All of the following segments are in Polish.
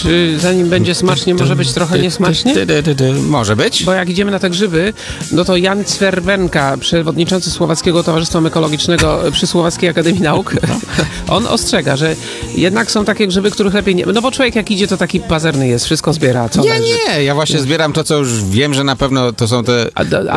czy zanim będzie smacznie, może być trochę niesmacznie? Może być. Bo jak idziemy na te grzyby, no to Jan Cwerwenka, przewodniczący Słowackiego Towarzystwa Mykologicznego przy Słowackiej Akademii Nauk, on ostrzega, że jednak są takie grzyby, których lepiej nie... No bo człowiek jak idzie, to taki pazerny jest, wszystko zbiera, co leży. Nie, ja właśnie zbieram to, co już wiem, że na pewno to są te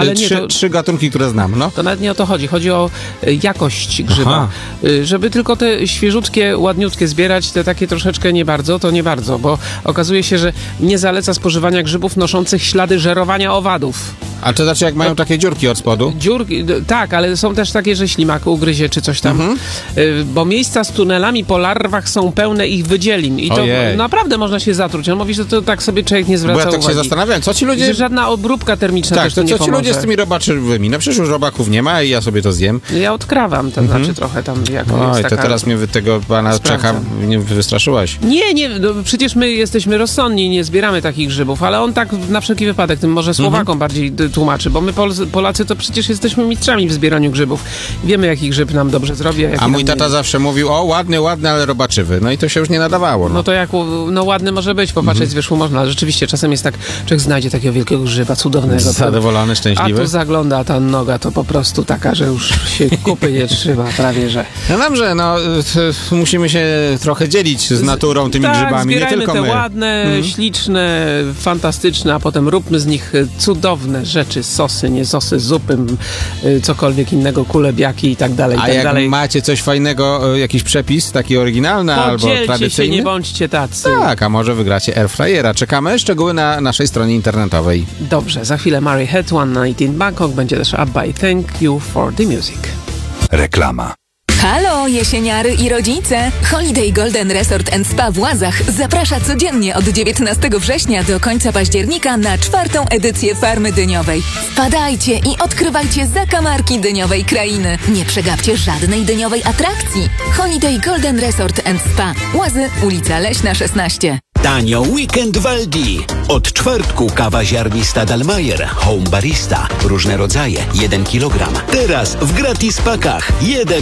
trzy gatunki, które znam, no. To nawet nie o to chodzi. Chodzi o jakość grzyba. Żeby tylko te świeżutkie, ładniutkie zbierać, te takie troszeczkę nie bardzo, bo okazuje się, że nie zaleca spożywania grzybów noszących ślady żerowania owadów. A to znaczy, jak mają takie dziurki od spodu? Dziurki, tak, ale są też takie, że ślimak ugryzie czy coś tam. Bo miejsca z tunelami po larwach są pełne ich wydzielin. I to naprawdę można się zatruć. On mówi, że to tak sobie człowiek nie zwraca uwagi. Bo ja tak się zastanawiam, co ci ludzie... Że żadna obróbka termiczna też tu nie pomoże. Co ci ludzie z tymi robaczywymi? No przecież już robaków nie ma i ja sobie to zjem. Ja odkrawam, to znaczy trochę tam jako Oj, to teraz mnie tego pana Czecha nie wystraszyłaś. Nie, no, przecież my jesteśmy rozsądni, nie zbieramy takich grzybów, ale on tak na wszelki wypadek, tym może Słowakom bardziej tłumaczy, bo my Polacy to przecież jesteśmy mistrzami w zbieraniu grzybów. Wiemy, jaki grzyb nam dobrze zrobi. A mój tata zawsze mówił, o ładny, ale robaczywy. No i to się już nie nadawało. No to jak, no ładny może być, popatrzeć z wierzchu można, ale rzeczywiście czasem jest tak, człowiek znajdzie takiego wielkiego grzyba, cudownego. Zadowolony, szczęśliwy. A tu zagląda ta noga, to po prostu taka, że już się kupy nie trzyma, prawie że. No dobrze, no musimy się trochę dzielić z naturą tymi grzybami, nie tylko te my. ładne, śliczne, fantastyczne, a potem róbmy z nich cudowne rzeczy, sosy, nie sosy, zupy, cokolwiek innego, kulebiaki i tak dalej. A jak macie coś fajnego, jakiś przepis taki oryginalny albo tradycyjny? Się, nie bądźcie tacy. Tak, a może wygracie airfryera. Czekamy, szczegóły na naszej stronie internetowej. Dobrze, za chwilę Mary Head, One Night in Bangkok, będzie też Up by Thank You for the Music. Reklama. Halo, jesieniary i rodzice! Holiday Golden Resort & Spa w Łazach zaprasza codziennie od 19 września do końca października na 4. edycję Farmy Dyniowej. Wpadajcie i odkrywajcie zakamarki dyniowej krainy. Nie przegapcie żadnej dyniowej atrakcji. Holiday Golden Resort & Spa. Łazy, ulica Leśna 16. Tanio weekend w Aldi. Od czwartku kawa ziarnista Dalmayer, Home Barista, różne rodzaje, 1 kg. Teraz w gratis pakach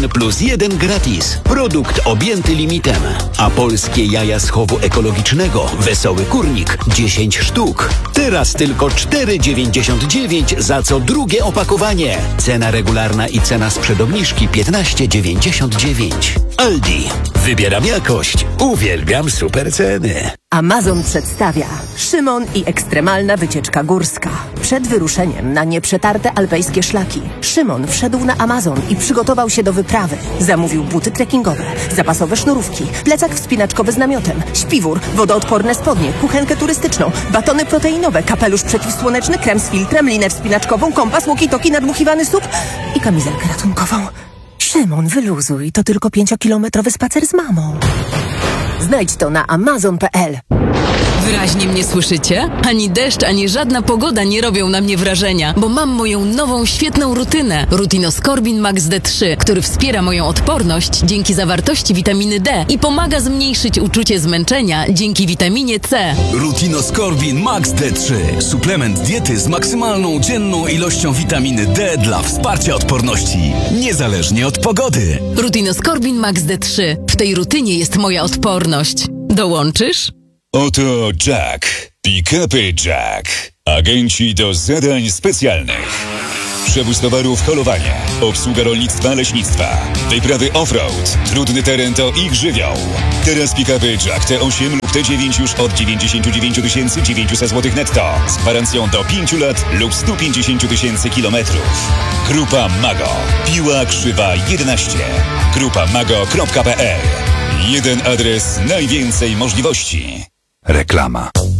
1+1 gratis. Produkt objęty limitem. A polskie jaja z chowu ekologicznego, Wesoły Kurnik, 10 sztuk. Teraz tylko 4,99 za co drugie opakowanie. Cena regularna i cena sprzed obniżki 15,99. Aldi. Wybieram jakość. Uwielbiam super ceny. Amazon przedstawia Szymon i ekstremalna wycieczka górska. Przed wyruszeniem na nieprzetarte alpejskie szlaki Szymon wszedł na Amazon i przygotował się do wyprawy. Zamówił buty trekkingowe, zapasowe sznurówki, plecak wspinaczkowy z namiotem, śpiwór, wodoodporne spodnie, kuchenkę turystyczną, batony proteinowe, kapelusz przeciwsłoneczny, krem z filtrem, linę wspinaczkową, kompas, walkie-talkie, nadmuchiwany sup i kamizelkę ratunkową. Szymon, wyluzuj, to tylko 5-kilometrowy spacer z mamą. Znajdź to na amazon.pl. Wyraźnie mnie słyszycie? Ani deszcz, ani żadna pogoda nie robią na mnie wrażenia, bo mam moją nową, świetną rutynę. Rutinoskorbin Max D3, który wspiera moją odporność dzięki zawartości witaminy D i pomaga zmniejszyć uczucie zmęczenia dzięki witaminie C. Rutinoskorbin Max D3. Suplement diety z maksymalną dzienną ilością witaminy D dla wsparcia odporności, niezależnie od pogody. Rutinoskorbin Max D3. W tej rutynie jest moja odporność. Dołączysz? Oto Jack. Pick-upy Jack. Agenci do zadań specjalnych. Przewóz towarów, holowanie, obsługa rolnictwa, leśnictwa, wyprawy off-road, trudny teren to ich żywioł. Teraz pick-upy Jack T8 lub T9 już od 99 900 zł netto z gwarancją do 5 lat lub 150 000 kilometrów. Grupa Mago. Piła Krzywa 11. grupamago.pl. Jeden adres, najwięcej możliwości. Reklama.